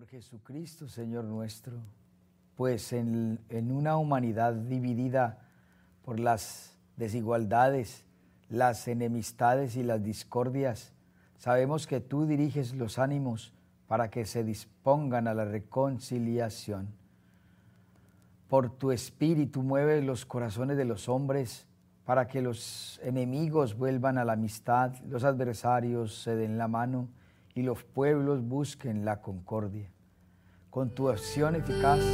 por Jesucristo, Señor nuestro, pues en una humanidad dividida por las desigualdades, las enemistades y las discordias, sabemos que tú diriges los ánimos para que se dispongan a la reconciliación. Por tu Espíritu mueves los corazones de los hombres para que los enemigos vuelvan a la amistad, los adversarios se den la mano y los pueblos busquen la concordia. Con tu acción eficaz